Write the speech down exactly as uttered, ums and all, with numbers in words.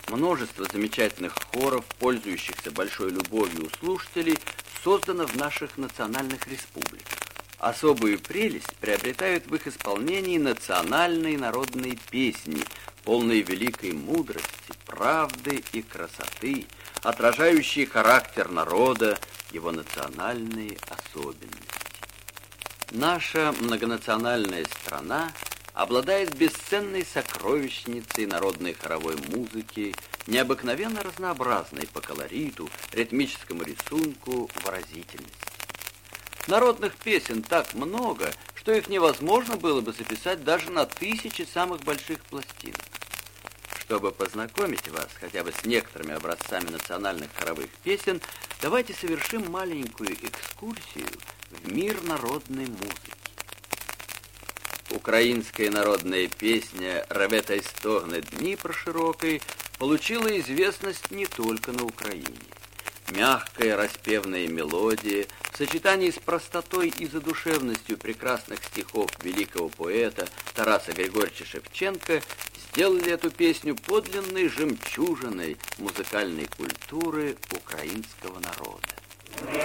Множество замечательных хоров, пользующихся большой любовью у слушателей, создано в наших национальных республиках. Особую прелесть приобретают в их исполнении национальные народные песни, полные великой мудрости, правды и красоты, отражающие характер народа, его национальные особенности. Наша многонациональная страна обладает бесценной сокровищницей народной хоровой музыки, необыкновенно разнообразной по колориту, ритмическому рисунку, выразительности. Народных песен так много, что их невозможно было бы записать даже на тысячи самых больших пластинок. Чтобы познакомить вас хотя бы с некоторыми образцами национальных хоровых песен, давайте совершим маленькую экскурсию в мир народной музыки. Украинская народная песня «Реве стогне Дніпр широкий» получила известность не только на Украине. Мягкая распевная мелодия в сочетании с простотой и задушевностью прекрасных стихов великого поэта Тараса Григорьевича Шевченко сделали эту песню подлинной жемчужиной музыкальной культуры украинского народа.